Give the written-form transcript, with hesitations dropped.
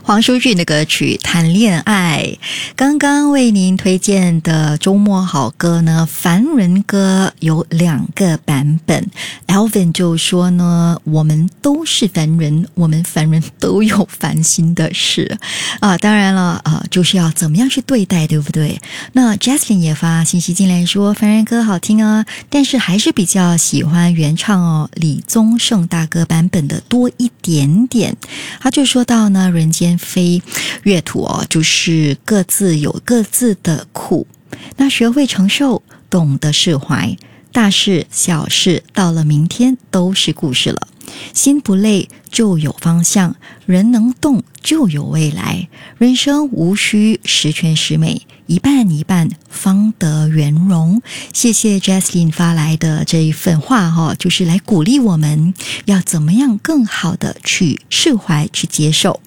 黄舒骏的歌曲《谈恋爱》。刚刚为您推荐的周末好歌呢，凡人歌有2个版本。 Alvin 就说呢，我们都是凡人，我们凡人都有烦心的事啊，当然了就是要怎么样去对待，对不对？那 Jaslyn 也发信息进来说，凡人歌好听啊，但是还是比较喜欢原唱哦，李宗盛大哥版本的多一点点。他就说到呢，人间非乐土哦，就是各自有各自的苦，那学会承受，懂得释怀，大事小事到了明天都是故事了。心不累就有方向，人能动就有未来，人生无需十全十美，一半一半方得圆融。谢谢 Jaslyn 发来的这一份话就是来鼓励我们要怎么样更好的去释怀，去接受。